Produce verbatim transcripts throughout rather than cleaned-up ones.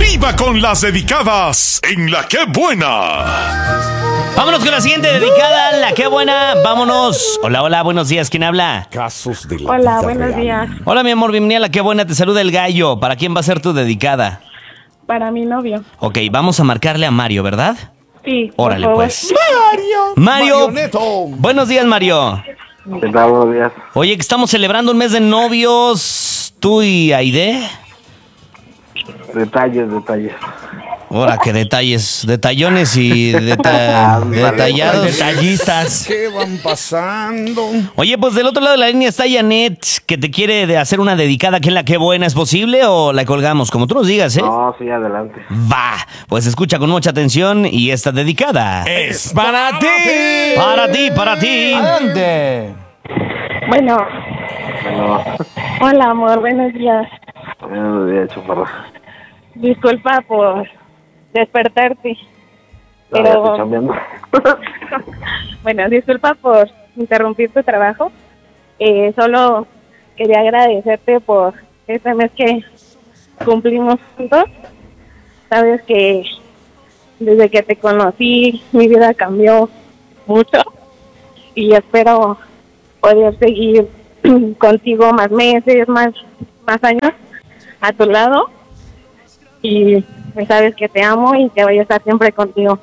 ¡Arriba con las dedicadas en La Qué Buena! Vámonos con la siguiente dedicada, La Qué Buena. Vámonos. Hola, hola, buenos días. ¿Quién habla? Casos de la Hola, vida buenos real. días. Hola, mi amor, bienvenida a La Qué Buena. Te saluda el gallo. ¿Para quién va a ser tu dedicada? Para mi novio. Ok, vamos a marcarle a Mario, ¿verdad? Sí, por Órale, favor. pues. Mario. Mario. Marioneto. Buenos días, Mario. ¿Qué tal? Buenos días. Oye, que estamos celebrando un mes de novios. ¿Tú y Aide? Detalles, detalles. Ahora, qué detalles. Detallones y deta- detallados. Detallistas. ¿Qué van pasando? Oye, pues del otro lado de la línea está Janet, que te quiere de hacer una dedicada aquí en La Qué Buena. ¿Es posible o la colgamos? Como tú nos digas, ¿eh? No, sí, adelante. Va, pues escucha con mucha atención y esta dedicada ¡Es para ti! para ti, para ti. Adelante. Bueno, Bueno, hola amor, buenos días. buenos días, chaparra. Disculpa por despertarte. No, ya Pero, estoy chambeando. bueno, disculpa por interrumpir tu trabajo. Eh, solo quería agradecerte por este mes que cumplimos juntos. Sabes que desde que te conocí, mi vida cambió mucho. Y espero poder seguir contigo más meses, más, más años a tu lado. Y pues sabes que te amo y que voy a estar siempre contigo.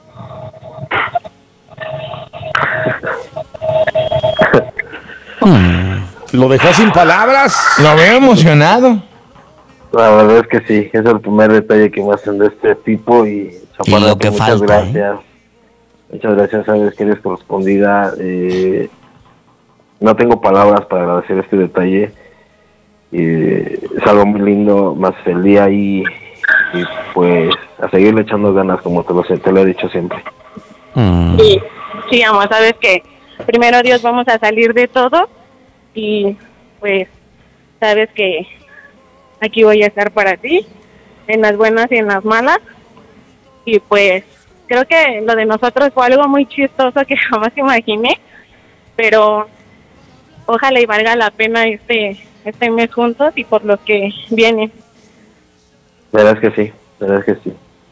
¿Lo dejó sin palabras? Lo veo emocionado. La verdad es que sí, es el primer detalle que me hacen de este tipo y chaparra, Y lo que pues, muchas falta, gracias. Muchas gracias, sabes que eres correspondida. Eh, no tengo palabras para agradecer este detalle. Eh, es algo muy lindo, más el día y, y pues a seguirle echando ganas como te lo, sé, te lo he dicho siempre. Mm. Sí, sí, amor, sabes que primero Dios vamos a salir de todo y pues sabes que aquí voy a estar para ti, en las buenas y en las malas. Y pues creo que lo de nosotros fue algo muy chistoso que jamás imaginé, pero ojalá y valga la pena este este mes juntos y por lo que viene. La verdad es que sí, la verdad es que sí.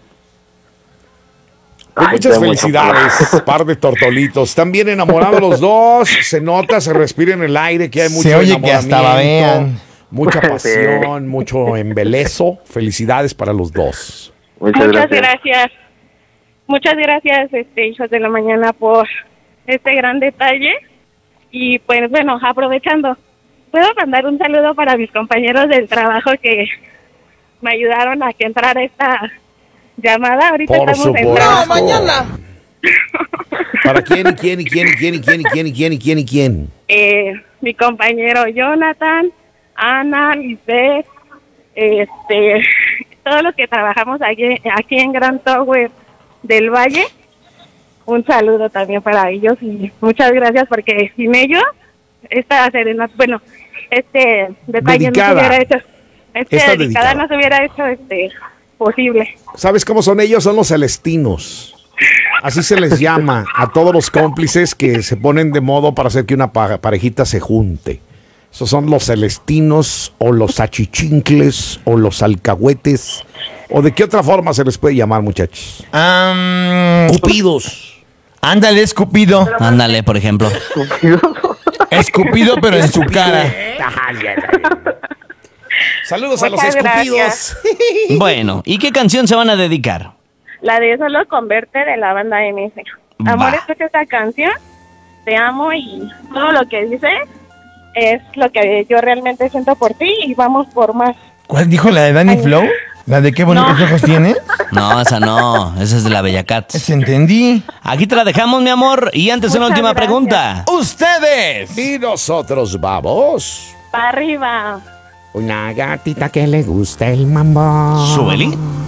Pues Ay, muchas te amo, felicidades, chaparra. par de tortolitos. Están bien enamorados los dos. Se nota, se respira en el aire que hay mucho Se oye que hasta enamoramiento, babean. mucha pasión, mucho embelezo. Felicidades para los dos. Muchas, Muchas gracias. gracias. Muchas gracias, este, hijos de la mañana, por este gran detalle. Y pues bueno, aprovechando, ¿puedo mandar un saludo para mis compañeros del trabajo que me ayudaron a que entrara esta llamada? Ahorita Por estamos supuesto. entrando. mañana. ¿Para quién y quién y quién y quién y quién y quién y quién y quién y quién? Eh, mi compañero Jonathan, Ana, Lisbeth, este, todos los que trabajamos aquí, aquí en Grand Tower del Valle. Un saludo también para ellos y muchas gracias porque sin ellos esta serenata, bueno, este detalle Dedicada. no se hubiera hecho, este Esta dedicada dedicada. no se hubiera hecho este posible. ¿Sabes cómo son ellos? Son los celestinos. Así se les llama a todos los cómplices que se ponen de modo para hacer que una pa- parejita se junte. Esos son los celestinos o los achichincles o los alcahuetes. ¿O de qué otra forma se les puede llamar, muchachos? Am, Cupidos. ándale, escupido. Ándale, por ejemplo. Escupido, pero en su cara. Saludos a los Muchas escupidos. gracias. Bueno, ¿y qué canción se van a dedicar? La de Solo Converte de la banda M S. Amor, Va. escucha esta canción, te amo y todo lo que dice es lo que yo realmente siento por ti y vamos por más. ¿Cuál dijo la de Danny Ay. Flow? ¿La de qué bonitos No. ojos tiene? No, esa no, esa es de la Bella Cat. Se entendí. Aquí te la dejamos, mi amor. Y antes una Muchas última gracias. pregunta. ¡Ustedes! Y nosotros vamos. Para arriba. Una gatita que le gusta el mambo. Súbele.